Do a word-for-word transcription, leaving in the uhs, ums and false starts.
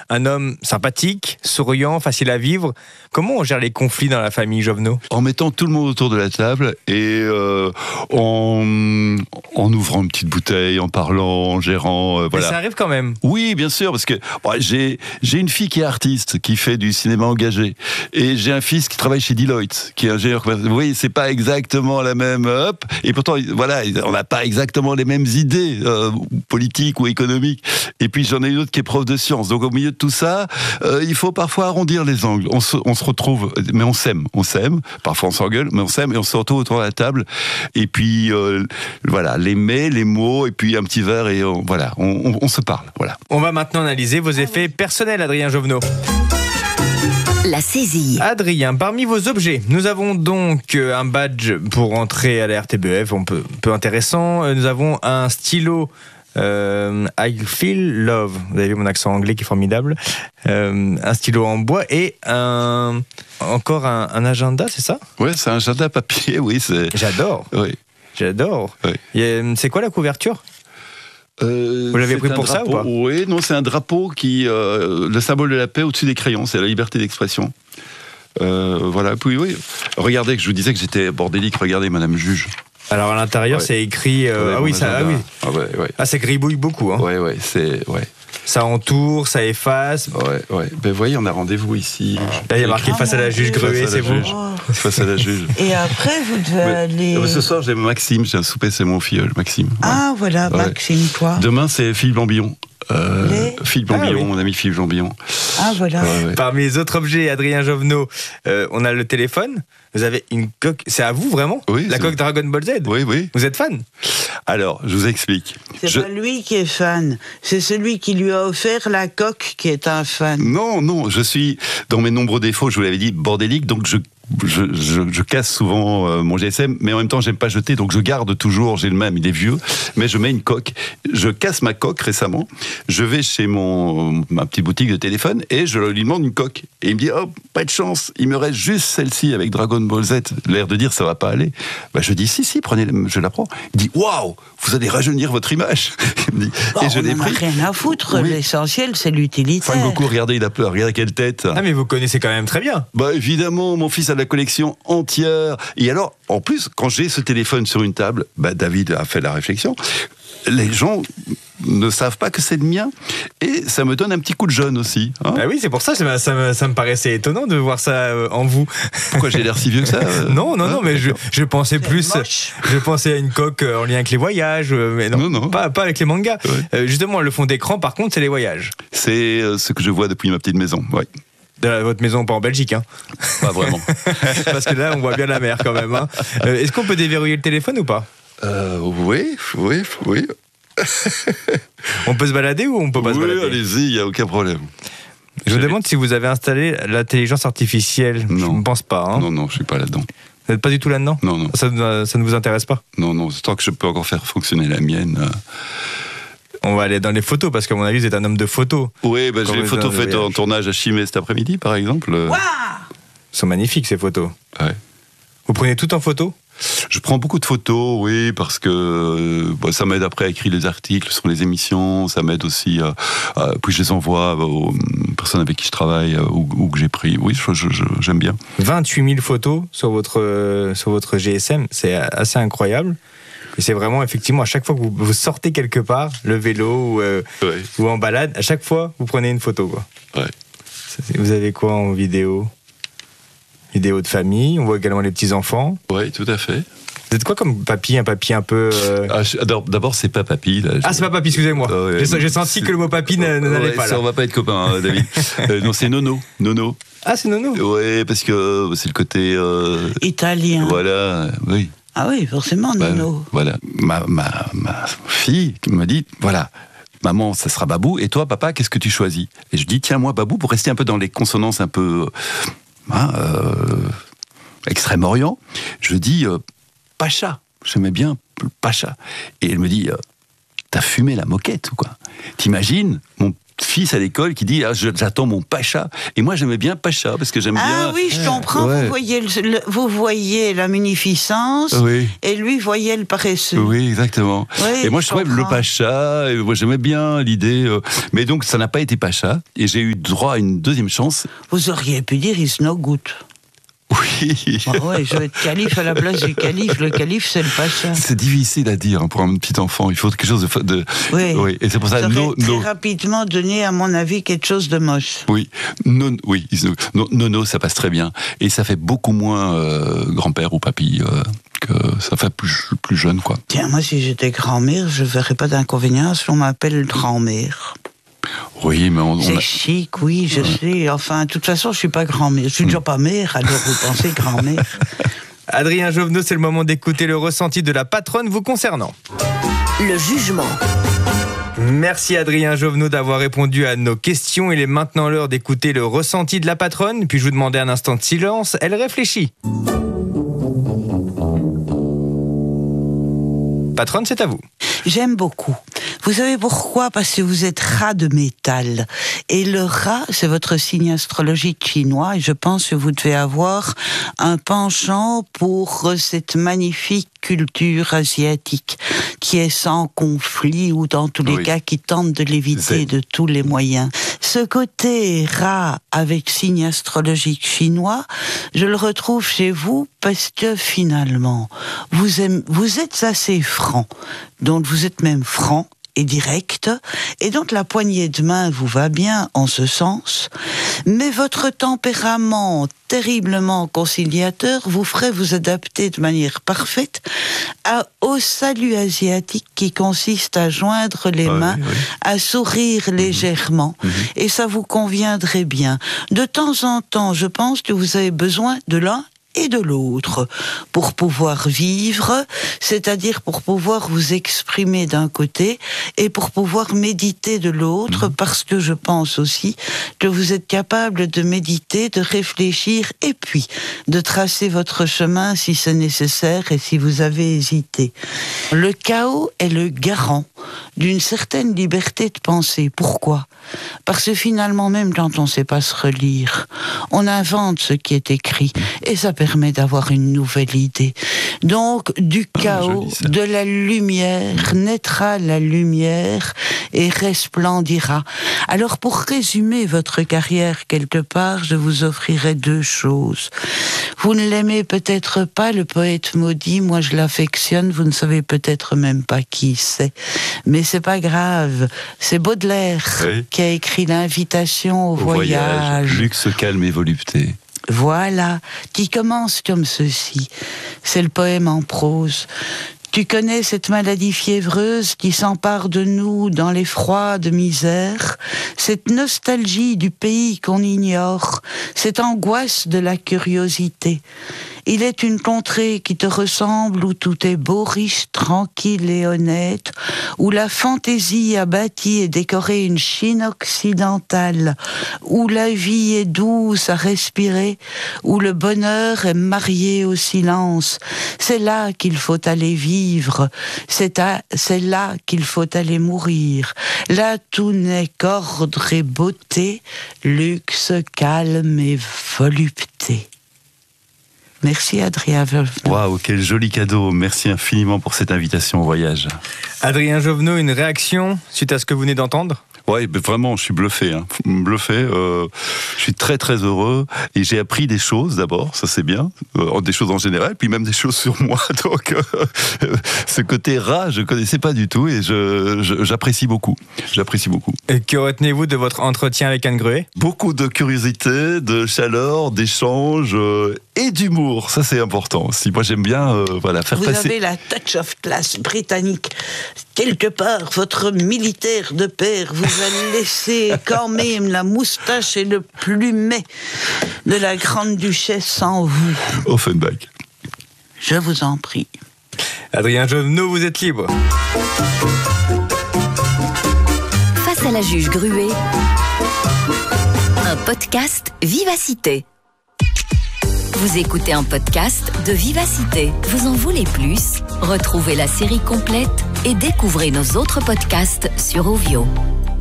un homme sympathique, souriant, facile à vivre. Comment on gère les conflits dans la famille, Jovenot ? En mettant tout le monde autour de la table et euh, en, en ouvrant une petite bouteille, en parlant, en gérant. Euh, voilà. Mais ça arrive quand même. Oui, bien sûr, parce que bon, j'ai, j'ai une fille qui est artiste, qui fait du cinéma engagé. Et j'ai un fils qui travaille chez Deloitte, qui est ingénieur commercial. Vous voyez, c'est pas exactement la même hop. Et pourtant, voilà, on n'a pas exactement les mêmes idées euh, politiques ou économiques. Et puis j'en ai une autre qui est prof de sciences. Donc au milieu de tout ça, euh, il faut parfois arrondir les angles. On se, on se retrouve, mais on s'aime, on s'aime. Parfois on s'engueule, mais on s'aime et on se retrouve autour de la table. Et puis euh, voilà, les mets, les mots, et puis un petit verre et on, voilà, on, on, on se parle. Voilà. On va maintenant analyser vos effets personnels, Adrien Jovenot. La saisie. Adrien, parmi vos objets, nous avons donc un badge pour entrer à la R T B F, un peu, peu intéressant. Nous avons un stylo euh, I Feel Love. Vous avez vu mon accent anglais qui est formidable. Euh, un stylo en bois et un, encore un, un agenda, c'est ça ? Ouais, c'est un agenda papier, oui. C'est... J'adore. Oui. J'adore. Oui. A, c'est quoi la couverture ? Euh, Vous l'avez pris pour drapeau, ça ou pas ? Oui, non, c'est un drapeau qui, euh, le symbole de la paix au-dessus des crayons, c'est la liberté d'expression. Euh, voilà, puis oui, regardez, que je vous disais que j'étais bordélique, regardez, Madame Juge. Alors à l'intérieur, ouais. c'est écrit. Euh, Ouais, ah, oui, ça, ah oui, ah ouais, ouais. ah ça gribouille beaucoup. Hein. Ouais, ouais, c'est ouais. Ça entoure, ça efface. Ouais, ouais. Ben vous voyez, on a rendez-vous ici. Là, il y a marqué face à la juge Gruet, c'est vous. Face à la juge. Et après, vous devez Mais, aller. euh, ce soir, j'ai Maxime, j'ai un souper, c'est mon filleul, Maxime. Ouais. Ah, voilà, Ouais. Maxime, quoi. Demain, c'est Philippe Lambillon. Euh, Les... Philippe Lambillon, Ah, oui. mon ami Philippe Lambillon. Ah, voilà. Ouais, ouais. Parmi les autres objets, Adrien Jovenot, euh, on a le téléphone. Vous avez une coque. C'est à vous vraiment ? Oui, La c'est- coque Dragon Ball Z. Oui, oui. Vous êtes fan ? Alors, je vous explique. C'est Je- pas lui qui est fan, c'est celui qui lui a offert la coque qui est un fan. Non, non, je suis, dans mes nombreux défauts, je vous l'avais dit, bordélique, donc je, je, je, je casse souvent euh, mon G S M, mais en même temps, j'aime pas jeter, donc je garde toujours, j'ai le même, il est vieux, mais je mets une coque. Je casse ma coque récemment, je vais chez mon, ma petite boutique de téléphone, et je lui demande une coque. Et il me dit, oh, pas de chance, il me reste juste celle-ci avec Dragon Ball Z. L'air de dire, ça va pas aller. Bah, je dis, si, si, prenez, je la prends. Il dit, waouh, vous allez rajeunir votre image. Il me dit, Bon, et je on l'ai n'en a pris. rien à foutre, Oui. l'essentiel c'est l'utilitaire. Fan Goku, regardez, il a peur, regardez quelle tête. Ah, mais vous connaissez quand même très bien. Bah évidemment, mon fils a la collection entière. Et alors, en plus, quand j'ai ce téléphone sur une table, bah David a fait la réflexion. Les gens ne savent pas que c'est le mien, et ça me donne un petit coup de jeune aussi. Hein. Ah oui, c'est pour ça, ça, me- ça me- ça me paraissait étonnant de voir ça euh, en vous. Pourquoi j'ai l'air si vieux que ça euh Non, non, Hein, non, mais je, d'accord. je pensais plus. moche. Je pensais à une coque euh, en lien avec les voyages, euh, mais non, Non, non. Pas, pas avec les mangas. Ouais. Euh, justement, le fond d'écran, par contre, c'est les voyages. C'est euh, ce que je vois depuis ma petite maison. Ouais. De la- votre maison, pas en Belgique, hein. Pas vraiment. Parce que là, on voit bien la mer quand même. Hein. Euh, est-ce qu'on peut déverrouiller le téléphone ou pas ? euh, oui, oui, oui. On peut se balader ou on peut pas se Oui, balader ? allez-y, il n'y a aucun problème. Je vous J'ai- demande si vous avez installé l'intelligence artificielle. Je Non. ne pense pas. Hein. Non, non, je suis pas là-dedans. Vous n'êtes pas du tout là-dedans ? Non, non, Ça, ne- ça ne vous intéresse pas ? non, non. Tant que je peux encore faire fonctionner la mienne. euh. On va aller dans les photos parce qu'à mon avis, vous êtes un homme de photos. Oui, bah, Quand j'ai les vous photos êtes dans le faites en voyage. tournage à Chimay cet après-midi, par exemple. Euh, Waouh, Elles sont magnifiques ces photos. ouais. Vous prenez tout en photo ? Je prends beaucoup de photos, oui, parce que euh, bah, ça m'aide après à écrire les articles sur les émissions, ça m'aide aussi, à, à- puis je les envoie aux personnes avec qui je travaille euh, ou, ou que j'ai pris. Oui, je, je- je- j'aime bien. vingt-huit mille photos sur votre, euh, sur votre G S M, c'est assez incroyable. Et c'est vraiment, effectivement, à chaque fois que vous, vous sortez quelque part, le vélo ou, euh, Ouais. ou en balade, à chaque fois, vous prenez une photo. Quoi. Ouais. C'est- Vous avez quoi en vidéo ? Vidéo de famille, on voit également les petits-enfants. Oui, tout à fait. Vous êtes quoi comme papy, un papy un peu... euh, Ah, je- d'abord, d'abord, c'est pas papy. Là, Ah, c'est pas papy, excusez-moi. Ah ouais, j'ai, j'ai senti c'est- que le mot papy n'a- n'allait Ouais, pas ça, là. on va pas être copains, hein, David. Euh, non, c'est Nono. Nono. Ah, c'est Nono. Ouais, parce que euh, c'est le côté. euh, italien. voilà, oui. Ah oui, forcément, Bah, Nono. voilà. Ma, ma, ma fille qui m'a dit voilà, maman, ça sera Babou, et toi, papa, qu'est-ce que tu choisis ? Et je dis tiens, moi, Babou, pour rester un peu dans les consonances un peu. Hein, euh, Extrême-Orient, je dis euh, Pacha. J'aimais bien Pacha. Et elle me dit euh, t'as fumé la moquette ou quoi ? T'imagines mon fils à l'école qui dit ah, j'attends mon pacha. Et moi, j'aimais bien pacha parce que j'aime ah, bien. Ah oui, je comprends. Ouais. Vous voyez, le, le, vous voyez la munificence oui. et lui voyait le paresseux. Oui, exactement. Oui, et moi, je, je trouvais le pacha. Et moi, j'aimais bien l'idée. Euh, mais donc, ça n'a pas été pacha. Et j'ai eu droit à une deuxième chance. Vous auriez pu dire it's no good. Oui. Ah ouais, je vais être calife à la place du calife. Le calife, c'est le pacha. C'est difficile à dire pour un petit enfant. Il faut quelque chose de. de oui. oui. Et c'est pour ça. Ça no, très no. rapidement donné, à mon avis, quelque chose de moche. Oui. Non, oui. No, no, no, ça passe très bien. Et ça fait beaucoup moins euh, grand-père ou papy. Euh, que ça fait plus, plus jeune, quoi. Tiens, moi, si j'étais grand-mère, je verrais pas d'inconvénient si on m'appelle grand-mère. Oui, mais on... C'est on a... chic, oui, je ouais. sais. Enfin, de toute façon, je suis pas grand-mère. Je suis déjà pas mère, alors vous pensez grand-mère. Adrien Jovenot, c'est le moment d'écouter le ressenti de la patronne vous concernant. Le jugement. Merci Adrien Jovenot d'avoir répondu à nos questions. Il est maintenant l'heure d'écouter le ressenti de la patronne. Puis je vous demandais un instant de silence. Elle réfléchit. Patronne, c'est à vous. J'aime beaucoup. Vous savez pourquoi ? Parce que vous êtes rat de métal. Et le rat, c'est votre signe astrologique chinois. Et je pense que vous devez avoir un penchant pour cette magnifique culture asiatique qui est sans conflit ou dans tous les oui. cas qui tente de l'éviter c'est... de tous les moyens. Ce côté rat avec signe astrologique chinois, je le retrouve chez vous parce que finalement, vous, aimez, vous êtes assez franc. Donc vous êtes même franc et direct, et donc la poignée de main vous va bien en ce sens, mais votre tempérament terriblement conciliateur vous ferait vous adapter de manière parfaite à, au salut asiatique qui consiste à joindre les oui, mains, oui. à sourire mmh. légèrement, mmh. et ça vous conviendrait bien. De temps en temps, je pense que vous avez besoin de l'un et de l'autre, pour pouvoir vivre, c'est-à-dire pour pouvoir vous exprimer d'un côté et pour pouvoir méditer de l'autre, mmh. parce que je pense aussi que vous êtes capable de méditer, de réfléchir et puis de tracer votre chemin si c'est nécessaire et si vous avez hésité. Le chaos est le garant d'une certaine liberté de penser. Pourquoi ? Parce que finalement, même quand on ne sait pas se relire, on invente ce qui est écrit et ça permet d'avoir une nouvelle idée. Donc, du chaos, oh, de la lumière, naîtra la lumière et resplendira. Alors, pour résumer votre carrière quelque part, je vous offrirai deux choses. Vous ne l'aimez peut-être pas, le poète maudit, moi je l'affectionne, vous ne savez peut-être même pas qui c'est. Mais c'est pas grave, c'est Baudelaire oui. qui a écrit l'invitation au, au voyage. voyage. Luxe, calme et volupté. Voilà, qui commence comme ceci. C'est le poème en prose. Tu connais cette maladie fiévreuse qui s'empare de nous dans les froides misères, cette nostalgie du pays qu'on ignore, cette angoisse de la curiosité. Il est une contrée qui te ressemble, où tout est beau, riche, tranquille et honnête, où la fantaisie a bâti et décoré une Chine occidentale, où la vie est douce à respirer, où le bonheur est marié au silence. C'est là qu'il faut aller vivre, c'est, à, c'est là qu'il faut aller mourir. Là tout n'est qu'ordre et beauté, luxe, calme et volupté. Merci Adrien Jovenot. Waouh, quel joli cadeau. Merci infiniment pour cette invitation au voyage. Adrien Jovenot, une réaction suite à ce que vous venez d'entendre ? Oui, vraiment, je suis bluffé. Hein. Bluffé. Euh, je suis très très heureux et j'ai appris des choses d'abord, ça c'est bien, euh, des choses en général, puis même des choses sur moi. Donc, euh, ce côté rat, je connaissais pas du tout et je, je, j'apprécie beaucoup. J'apprécie beaucoup. Et que retenez-vous de votre entretien avec Anne Gruet ? Beaucoup de curiosité, de chaleur, d'échange euh, et d'humour. Ça c'est important aussi. Moi j'aime bien, euh, voilà, faire Vous passer. Vous avez la touch of class britannique. Quelque part, votre militaire de père vous a laissé quand même la moustache et le plumet de la grande duchesse en vous. Offenbach. Je vous en prie. Adrien Jovenot, vous êtes libre. Face à la juge Gruet, un podcast Vivacité. Vous écoutez un podcast de Vivacité. Vous en voulez plus ? Retrouvez la série complète et découvrez nos autres podcasts sur Ovio.